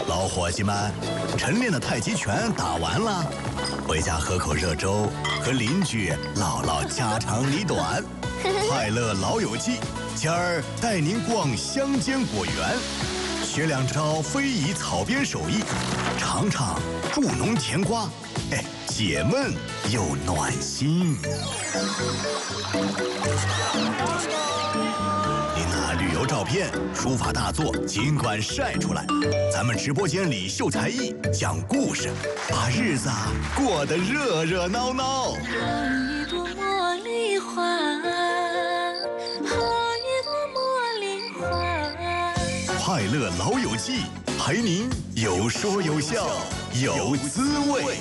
老伙计们，晨练的太极拳打完了，回家喝口热粥，和邻居唠唠家长里短。快乐老友记，今儿带您逛乡间果园，学2招非遗草编手艺，尝尝助农甜瓜，解闷又暖心。您的旅游照片、书法大作尽管晒出来，咱们直播间里秀才艺、讲故事，把日子过得热热闹闹。 一朵茉莉花，一朵茉莉花。 快乐老友记，陪您有说有笑有滋味。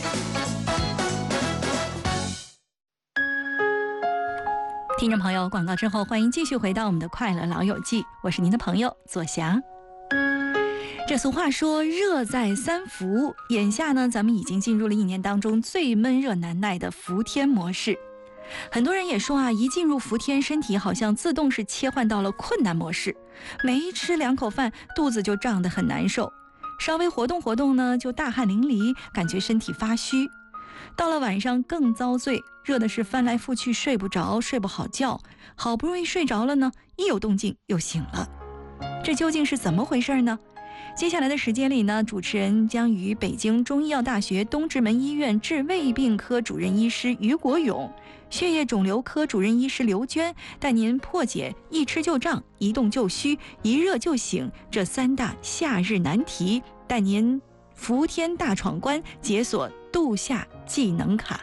听众朋友，广告之后欢迎继续回到我们的快乐老友记，我是您的朋友左霞。这俗话说热在三伏，眼下呢咱们已经进入了一年当中最闷热难耐的伏天模式。很多人也说啊，一进入伏天，身体好像自动是切换到了困难模式，没吃2口饭，肚子就胀得很难受，稍微活动活动呢就大汗淋漓，感觉身体发虚。到了晚上更遭罪，热的是翻来覆去睡不着，睡不好觉，好不容易睡着了呢，一有动静又醒了。这究竟是怎么回事呢？接下来的时间里呢，主持人将与北京中医药大学东直门医院治胃病科主任医师于国勇、血液肿瘤科主任医师刘娟带您破解一吃就胀、一动就虚、一热就醒这3大夏日难题，带您伏天大闯关，解锁度夏技能卡。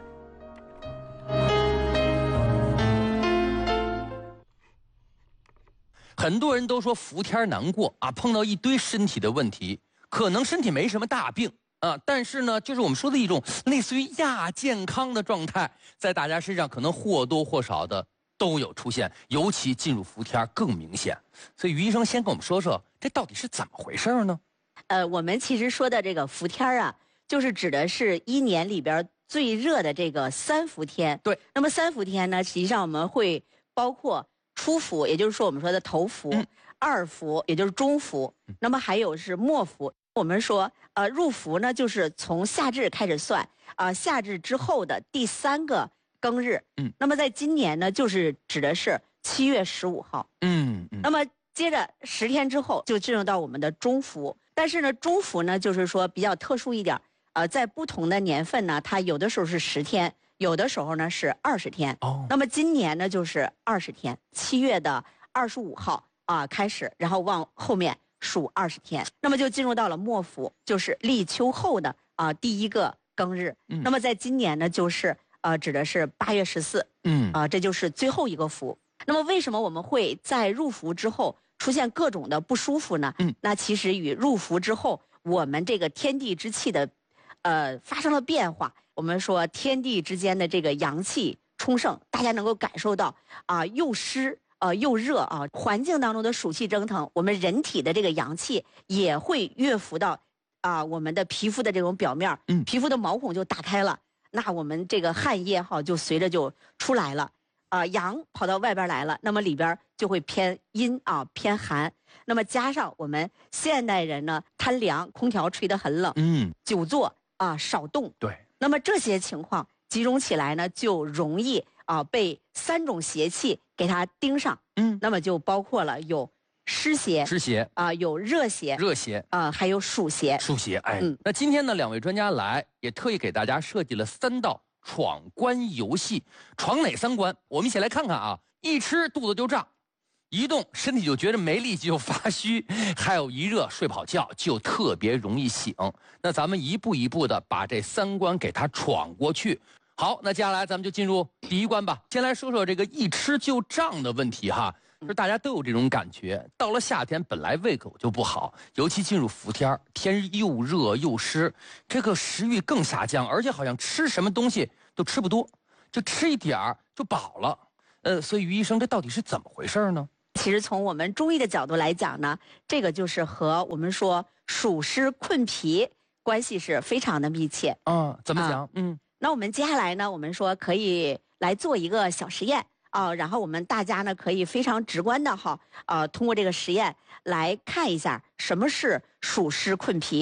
很多人都说伏天难过啊，碰到一堆身体的问题，可能身体没什么大病啊，但是呢，就是我们说的一种类似于亚健康的状态，在大家身上可能或多或少的都有出现，尤其进入伏天更明显。所以于医生先跟我们说说，这到底是怎么回事呢？ 我们其实说的这个伏天啊，就是指的是1年里边最热的这个3伏天。 对， 那么3伏天呢，实际上我们会包括初伏，也就是说我们说的头伏、2伏，也就是中伏，那么还有是末伏。我们说入伏呢，就是从夏至开始算夏至之后的第3个庚日。那么在今年呢，就是指的是7月15号。那么接着10天之后就进入到我们的中伏。但是呢，中伏呢，就是说比较特殊一点，在不同的年份呢，它有的时候是10天，有的时候呢是20天。那么今年呢就是20天，7月的25号开始，然后往后面数20天，那么就进入到了末伏，就是立秋后的第1个庚日。那么在今年呢，就是指的是8月14。这就是最后一个伏。那么为什么我们会在入伏之后出现各种的不舒服呢？那其实与入伏之后我们这个天地之气的发生了变化。我们说天地之间的这个阳气充盛，大家能够感受到又湿又热环境当中的暑气蒸腾，我们人体的这个阳气也会跃浮到我们的皮肤的这种表面，皮肤的毛孔就打开了，那我们这个汗液就随着就出来了。阳跑到外边来了，那么里边就会偏阴偏寒。那么加上我们现代人呢贪凉，空调吹得很冷，久坐少动， 对， 那么这些情况集中起来呢，就容易被3种邪气给它盯上。那么就包括了有湿邪，有热邪，还有暑邪。 那今天呢，2位专家来也特意给大家设计了3道闯关游戏，闯哪3关？我们一起来看看啊！一吃肚子就胀，一动身体就觉得没力气就发虚，还有一热睡不好觉就特别容易醒。那咱们一步一步的把这3关给它闯过去。好，那接下来咱们就进入第1关吧。先来说说这个一吃就胀的问题哈。就是大家都有这种感觉，到了夏天本来胃口就不好，尤其进入伏天，天又热又湿，这个食欲更下降，而且好像吃什么东西都吃不多，就吃一点儿就饱了。所以于医生，这到底是怎么回事呢？ 其实从我们中医的角度来讲呢，这个就是和我们说暑湿困脾关系是非常的密切。 怎么讲？ 那我们接下来呢，我们说可以来做一个小实验。然后我们大家呢可以非常直观的通过这个实验来看一下什么是暑湿困脾。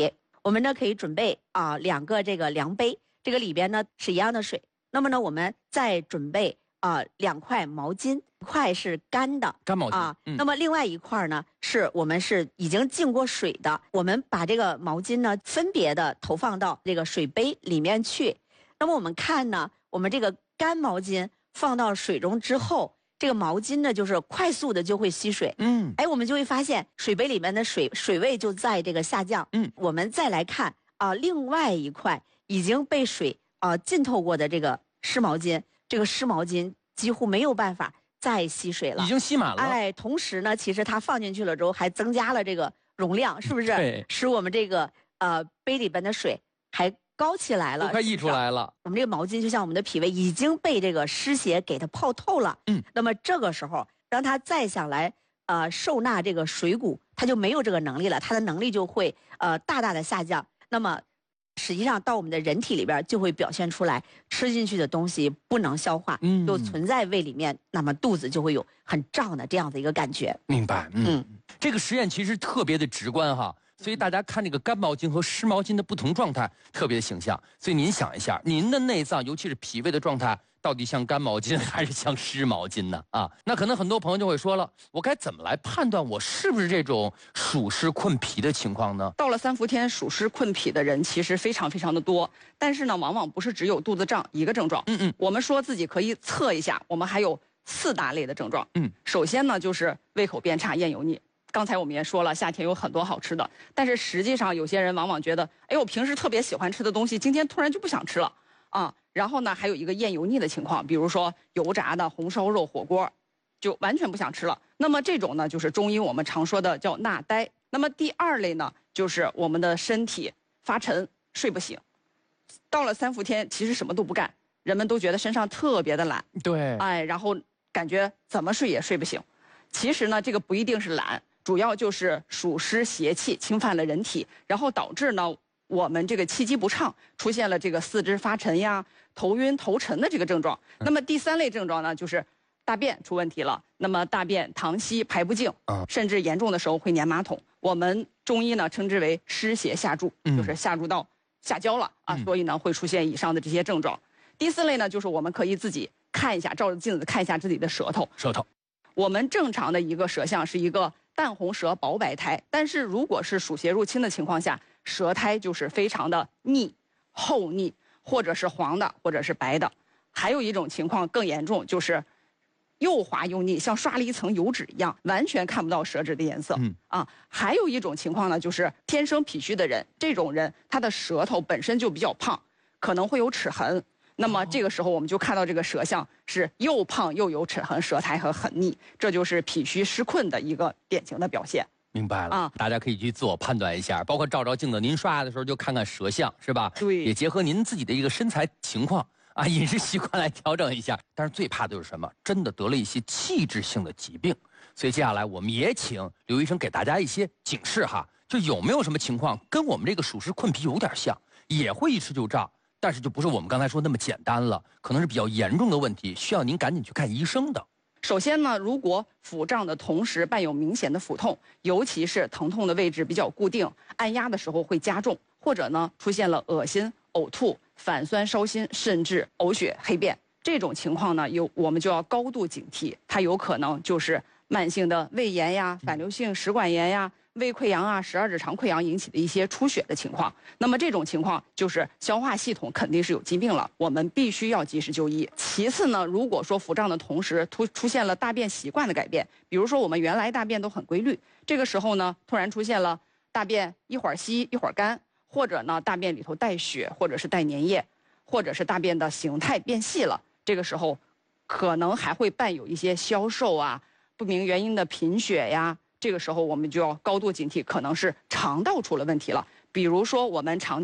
我们呢可以准备2个这个量杯，这个里边呢是一样的水。那么呢，我们再准备2块毛巾，一块是干的干毛巾那么另外一块呢我们是已经浸过水的。我们把这个毛巾呢分别的投放到这个水杯里面去。那么我们看呢，我们这个干毛巾放到水中之后，这个毛巾呢就是快速的就会吸水。我们就会发现水杯里面的水位就在这个下降。我们再来看另外一块已经被水浸透过的这个湿毛巾，这个湿毛巾几乎没有办法再吸水了， 已经吸满了。 同时呢，其实它放进去了之后，还增加了这个容量，是不是？ 对， 使我们这个杯里边的水还高起来了， 都快溢出来了。 我们这个毛巾就像我们的脾胃已经被这个湿邪给它泡透了。那么这个时候让它再想来受纳这个水谷，它就没有这个能力了，它的能力就会大大的下降。那么实际上到我们的人体里边就会表现出来，吃进去的东西不能消化，就存在胃里面，那么肚子就会有很胀的这样的一个感觉。 明白。这个实验其实特别的直观哈，所以大家看这个干毛巾和湿毛巾的不同状态特别形象。所以您想一下，您的内脏尤其是脾胃的状态到底像干毛巾还是像湿毛巾呢？那可能很多朋友就会说了，我该怎么来判断我是不是这种暑湿困脾的情况呢？ 到了3伏天，暑湿困脾的人其实非常非常的多，但是呢，往往不是只有肚子胀一个症状。我们说自己可以测一下，我们还有4大类的症状。首先呢，就是胃口变差、厌油腻。刚才我们也说了，夏天有很多好吃的，但是实际上有些人往往觉得，我平时特别喜欢吃的东西，今天突然就不想吃了然后呢，还有一个厌油腻的情况，比如说油炸的红烧肉、火锅，就完全不想吃了。那么这种呢，就是中医我们常说的叫纳呆。那么第2类呢，就是我们的身体发沉、睡不醒。到了3伏天，其实什么都不干，人们都觉得身上特别的懒。 对， 然后感觉怎么睡也睡不醒。其实呢，这个不一定是懒，主要就是暑湿邪气侵犯了人体，然后导致呢我们这个气机不畅，出现了这个四肢发沉呀、头晕头沉的这个症状。那么第3类症状呢，就是大便出问题了。那么大便溏稀排不净，甚至严重的时候会粘马桶。我们中医呢称之为湿邪下注，就是下注到下焦了所以呢会出现以上的这些症状。第4类呢，就是我们可以自己看一下，照着镜子看一下自己的舌头。我们正常的一个舌象是一个淡红舌薄白苔，但是如果是暑邪入侵的情况下，舌苔就是非常的腻、厚腻，或者是黄的，或者是白的。还有一种情况更严重，就是又滑又腻，像刷了一层油脂一样，完全看不到舌质的颜色。还有一种情况呢，就是天生脾虚的人，这种人他的舌头本身就比较胖，可能会有齿痕。那么这个时候我们就看到这个舌象是又胖又有齿痕，舌苔很腻，这就是脾虚湿困的一个典型的表现。 明白了大家可以去自我判断一下，包括照镜子，您刷牙的时候就看看舌象，是吧？ 对， 也结合您自己的一个身材情况饮食习惯来调整一下。但是最怕的就是什么？真的得了一些器质性的疾病。所以接下来我们也请刘医生给大家一些警示哈，就有没有什么情况跟我们这个暑湿困脾有点像，也会一吃就胀，但是就不是我们刚才说那么简单了，可能是比较严重的问题，需要您赶紧去看医生的。 首先呢，如果腹胀的同时伴有明显的腹痛，尤其是疼痛的位置比较固定，按压的时候会加重，或者呢出现了恶心、呕吐、反酸、烧心，甚至呕血、黑便，这种情况呢，我们就要高度警惕，它有可能就是慢性的胃炎呀、反流性食管炎呀、胃溃疡12指肠溃疡引起的一些出血的情况。那么这种情况就是消化系统肯定是有疾病了，我们必须要及时就医。其次呢，如果说腹胀的同时出现了大便习惯的改变，比如说我们原来大便都很规律，这个时候呢突然出现了大便一会儿稀一会儿干，或者呢大便里头带血，或者是带粘液，或者是大便的形态变细了，这个时候可能还会伴有一些消瘦不明原因的贫血呀，这个时候我们就要高度警惕，可能是肠道出了问题了。比如说我们常见